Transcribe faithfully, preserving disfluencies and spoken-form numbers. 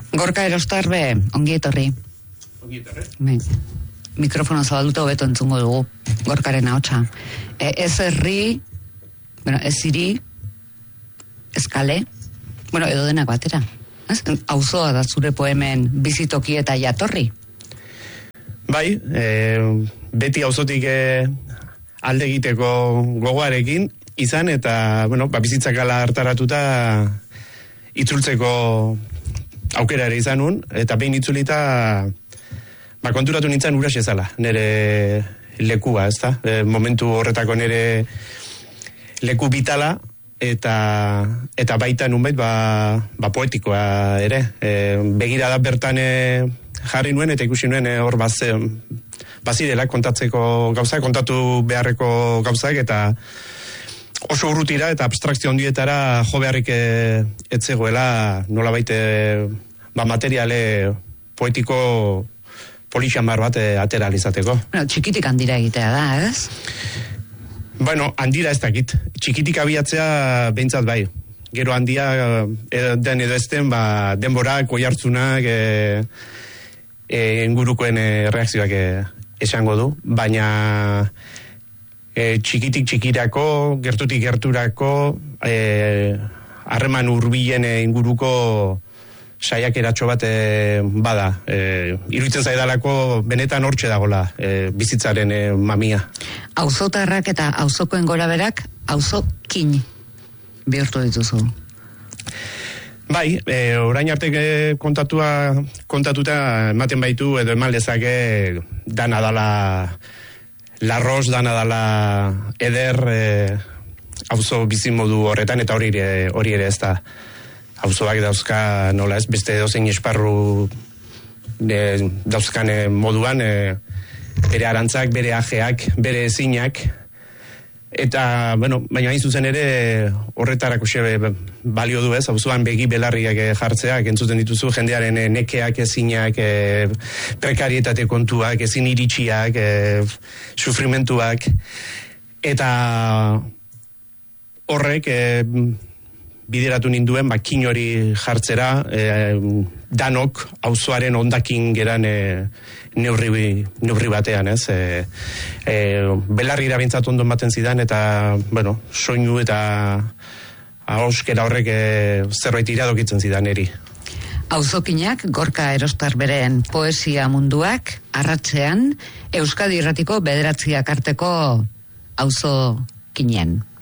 Gorka Erostarbe, ongi etorri. Ongi etorri. Bai. Mikrofono zabalduta hobeto entzungo dugu, Gorkaren ahotsa. E, ez herri, bueno, ez hiri, ez kale, bueno, edo denak batera. Ez? Auzoa da zure poemen bizitoki eta jatorri. Bai, e, beti auzotik e, alde egiteko gogoarekin izan, eta, bueno, ba, bizitzakala hartaratuta itzultzeko aukera ere izan nun, eta behin itzulita ba, konturatu nintzen uras ezala, nire lekua, ez da? E, momentu horretako nire leku vitala, eta eta baita nunbait ba, ba poetikoa ere. E, begira da bertan e, jarri nuen, eta ikusi nuen e, hor baze, bazirela kontatzeko gauzak, kontatu beharreko gauzak, eta oso urrutira eta abstrakzio handietara jo beharrik e, etzegoela nola baite ba, materiale poetiko polixamar bat e, atera alizateko. Bueno, txikitik handira egitea da, ez? Bueno, handira ez dakit. Txikitik abiatzea behintzat bai. Gero handia e, den edo ezten ba, denborak, oihartzunak, e, e, ingurukoen e, reakzioak e, esango du, baina e, txikitik txikirako, gertutik gerturako, harreman e, hurbilen e, inguruko saiak eratxo bat e, bada. E, iruditzen zaidalako benetan hortxe dagola e, bizitzaren e, mamia. Auzotarrak eta auzokoen goraberak auzokin bihurtu dituzu. Bai, e, orain arte kontatua kontatuta ematen baitu edo eman lezake dana dala larros, dana dala eder e, auzo bizimodu horretan, eta hori ere, hori ere ez da. Auzoak dauzka, nola ez, beste dozein esparru de, dauzkane moduan, e, bere arantzak, bere ajeak, bere ezinak, eta, bueno, baina hain zuzen ere horretarako xe balio du ez, auzoan begi belarriak jartzeak, entzuten dituzu jendearen e, nekeak, ezinak, e, prekarietate kontuak, ezin iritsiak, e, sufrimentuak, eta horrek e, bideratu ninduen, ba, kin hori jartzera, e, danok auzoaren ondakin geran e, neurri, neurri batean, ez? E, e, belarri irabintzat ondo ematen zidan, eta, bueno, soinu eta ahoskera horrek e, zerbait iradokitzen zidan eri. Auzokinak, Gorka Erostarberen poesia munduak, arratsean, Euskadi Irratiko bederatziak arteko auzokinen.